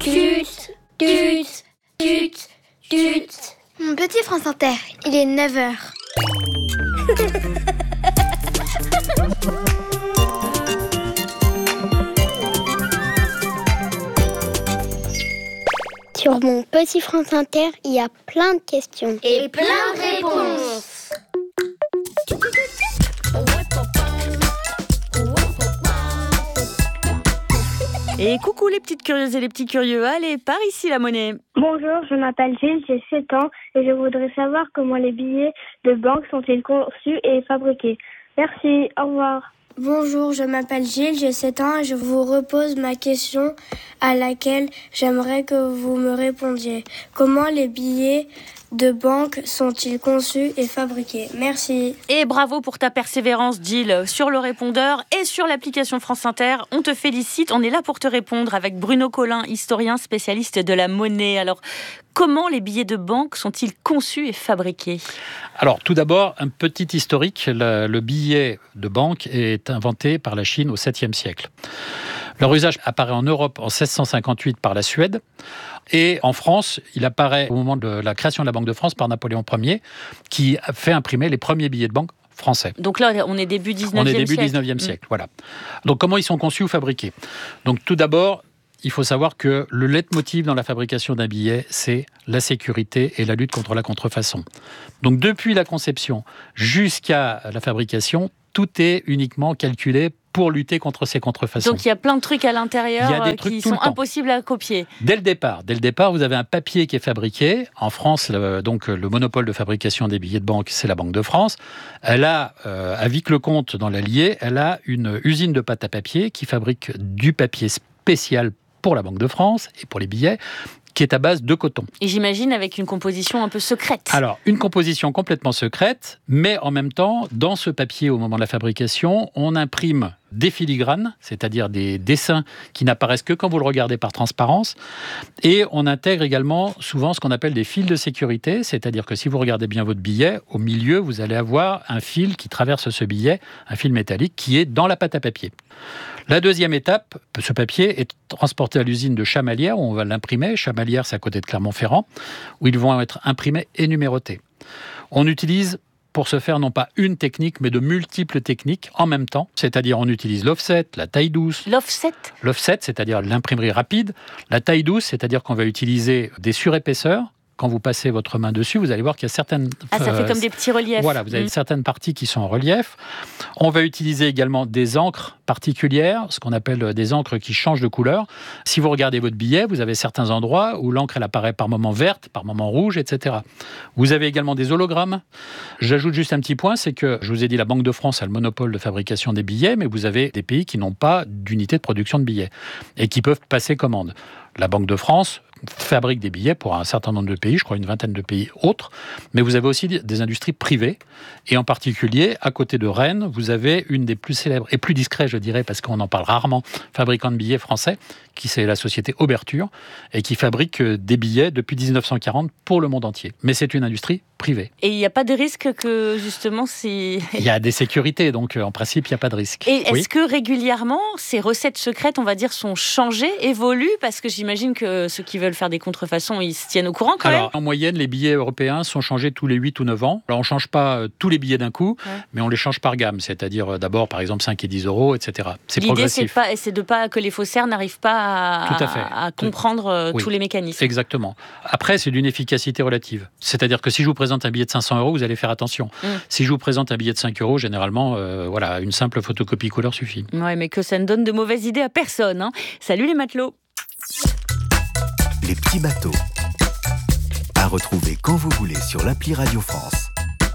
Tut, tut, tut, tut. Mon petit France Inter, il est 9h. Sur mon petit France Inter, il y a plein de questions. Et plein de réponses. Et coucou les petites curieuses et les petits curieux, allez, par ici la monnaie. Bonjour, je m'appelle Gilles, j'ai 7 ans et je voudrais savoir comment les billets de banque sont-ils conçus et fabriqués. Merci, au revoir. Bonjour, je m'appelle Gilles, j'ai 7 ans et je vous repose ma question à laquelle j'aimerais que vous me répondiez. Comment les billets de banque sont-ils conçus et fabriqués? Merci. Et bravo pour ta persévérance, Gilles, sur le répondeur et sur l'application France Inter. On te félicite, on est là pour te répondre avec Bruno Collin, historien spécialiste de la monnaie. Alors, comment les billets de banque sont-ils conçus et fabriqués? Alors, tout d'abord, un petit historique. Le billet de banque est inventé par la Chine au 7e siècle. Leur usage apparaît en Europe en 1658 par la Suède. Et en France, il apparaît au moment de la création de la Banque de France par Napoléon Ier, qui a fait imprimer les premiers billets de banque français. Donc là, on est début 19e siècle. On est début 19e siècle, voilà. Donc, comment ils sont conçus ou fabriqués? Donc, tout d'abord, il faut savoir que le leitmotiv dans la fabrication d'un billet, c'est la sécurité et la lutte contre la contrefaçon. Donc, depuis la conception jusqu'à la fabrication, tout est uniquement calculé pour lutter contre ces contrefaçons. Donc il y a plein de trucs à l'intérieur qui sont impossibles à copier. Dès le départ, vous avez un papier qui est fabriqué. En France, donc le monopole de fabrication des billets de banque, c'est la Banque de France. Elle a, à Vic-le-Comte, dans l'Allier, elle a une usine de pâte à papier qui fabrique du papier spécial pour la Banque de France et pour les billets, qui est à base de coton. Et j'imagine avec une composition un peu secrète. Alors, une composition complètement secrète, mais en même temps, dans ce papier, au moment de la fabrication, on imprime des filigranes, c'est-à-dire des dessins qui n'apparaissent que quand vous le regardez par transparence, et on intègre également souvent ce qu'on appelle des fils de sécurité, c'est-à-dire que si vous regardez bien votre billet, au milieu, vous allez avoir un fil qui traverse ce billet, un fil métallique qui est dans la pâte à papier. La deuxième étape, ce papier est transporté à l'usine de Chamalières, où on va l'imprimer. Chamalières, c'est à côté de Clermont-Ferrand, où ils vont être imprimés et numérotés. On utilise pour ce faire non pas une technique, mais de multiples techniques en même temps. C'est-à-dire on utilise l'offset, la taille douce. L'offset ? L'offset, c'est-à-dire l'imprimerie rapide. La taille douce, c'est-à-dire qu'on va utiliser des surépaisseurs. Quand vous passez votre main dessus, vous allez voir qu'il y a certaines... Ah, ça fait comme des petits reliefs. Voilà, vous avez certaines parties qui sont en relief. On va utiliser également des encres particulières, ce qu'on appelle des encres qui changent de couleur. Si vous regardez votre billet, vous avez certains endroits où l'encre, elle apparaît par moments verte, par moments rouge, etc. Vous avez également des hologrammes. J'ajoute juste un petit point, c'est que, je vous ai dit, la Banque de France a le monopole de fabrication des billets, mais vous avez des pays qui n'ont pas d'unité de production de billets et qui peuvent passer commande. La Banque de France fabrique des billets pour un certain nombre de pays, je crois une vingtaine de pays autres, mais vous avez aussi des industries privées, et en particulier, à côté de Rennes, vous avez une des plus célèbres et plus discrètes, je dirais, parce qu'on en parle rarement, fabricant de billets français, qui c'est la société Auberture, et qui fabrique des billets depuis 1940 pour le monde entier. Mais c'est une industrie privée. Et il n'y a pas de risque que, justement, c'est... Il y a des sécurités, donc en principe, il n'y a pas de risque. Et est-ce que régulièrement, ces recettes secrètes, on va dire, sont changées, évoluent? Parce que j'imagine que ceux qui veulent faire des contrefaçons, ils se tiennent au courant quand même. En moyenne, les billets européens sont changés tous les 8 ou 9 ans. Alors, on ne change pas tous les billets d'un coup, mais on les change par gamme. C'est-à-dire d'abord, par exemple, 5 et 10 euros, etc. C'est progressif. L'idée, c'est de pas que les faussaires n'arrivent pas à comprendre tous les mécanismes. Exactement. Après, c'est d'une efficacité relative. C'est-à-dire que si je vous présente un billet de 500 euros, vous allez faire attention. Si je vous présente un billet de 5 euros, généralement, une simple photocopie couleur suffit. Ouais, mais que ça ne donne de mauvaises idées à personne, hein. Salut les matelots. Les petits bateaux. À retrouver quand vous voulez sur l'appli Radio France.